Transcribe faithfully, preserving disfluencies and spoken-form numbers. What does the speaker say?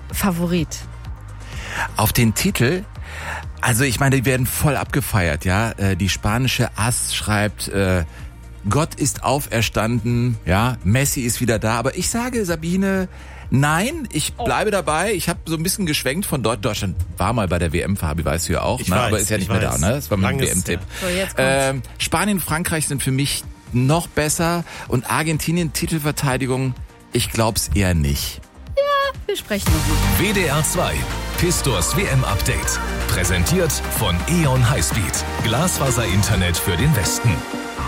Favorit? Auf den Titel, also ich meine, die werden voll abgefeiert, ja. Die spanische A S schreibt, äh, Gott ist auferstanden, ja, Messi ist wieder da. Aber ich sage, Sabine, nein, ich bleibe dabei. Ich habe so ein bisschen geschwenkt von dort. Deutschland war mal bei der W M, Fabi, weißt du ja auch, ich ne? weiß, Aber ist ja nicht mehr weiß. da, ne? Das war mein W M-Tipp. Ja. So, jetzt ähm, Spanien, Frankreich sind für mich noch besser und Argentinien Titelverteidigung, ich glaub's eher nicht. Ja, wir sprechen nochmal. W D R zwei, Pistors W M-Update. Präsentiert von E.ON Highspeed. Glasfaser-Internet für den Westen.